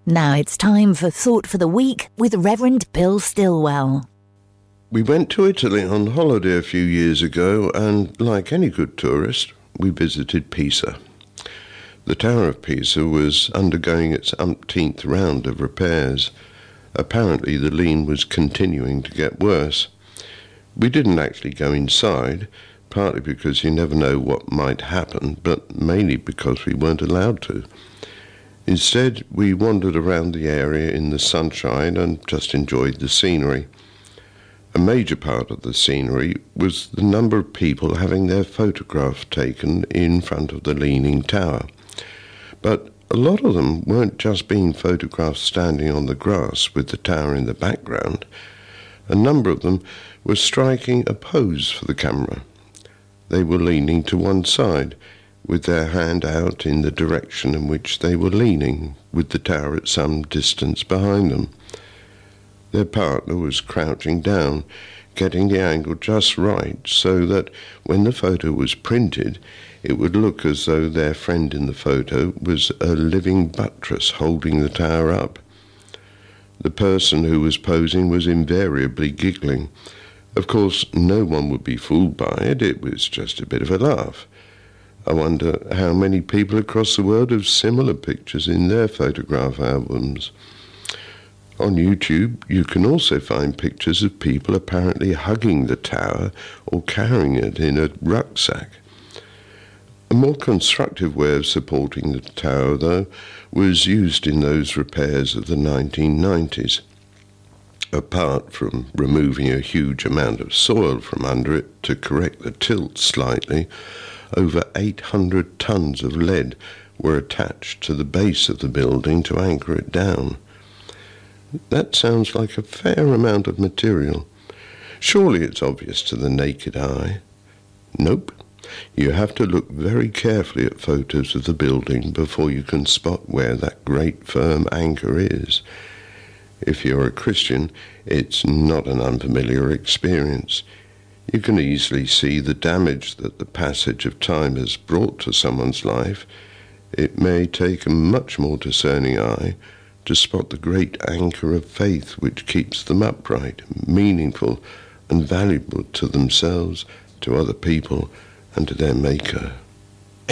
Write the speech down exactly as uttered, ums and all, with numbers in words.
Now it's time for Thought for the Week with Reverend Bill Stillwell. We went to Italy on holiday a few years ago, and like any good tourist, we visited Pisa. The Tower of Pisa was undergoing its umpteenth round of repairs. Apparently the lean was continuing to get worse. We didn't actually go inside, partly because you never know what might happen, but mainly because we weren't allowed to. Instead, we wandered around the area in the sunshine and just enjoyed the scenery. A major part of the scenery was the number of people having their photograph taken in front of the leaning tower. But a lot of them weren't just being photographed standing on the grass with the tower in the background. A number of them were striking a pose for the camera. They were leaning to one side, with their hand out in the direction in which they were leaning, with the tower at some distance behind them. Their partner was crouching down, getting the angle just right so that when the photo was printed, it would look as though their friend in the photo was a living buttress holding the tower up. The person who was posing was invariably giggling. Of course, no one would be fooled by it, it was just a bit of a laugh. I wonder how many people across the world have similar pictures in their photograph albums. On YouTube, you can also find pictures of people apparently hugging the tower or carrying it in a rucksack. A more constructive way of supporting the tower, though, was used in those repairs of the nineteen nineties. Apart from removing a huge amount of soil from under it to correct the tilt slightly, over eight hundred tons of lead were attached to the base of the building to anchor it down. That sounds like a fair amount of material. Surely it's obvious to the naked eye. Nope. You have to look very carefully at photos of the building before you can spot where that great firm anchor is. If you're a Christian, it's not an unfamiliar experience. You can easily see the damage that the passage of time has brought to someone's life. It may take a much more discerning eye to spot the great anchor of faith which keeps them upright, meaningful, and valuable to themselves, to other people, and to their Maker.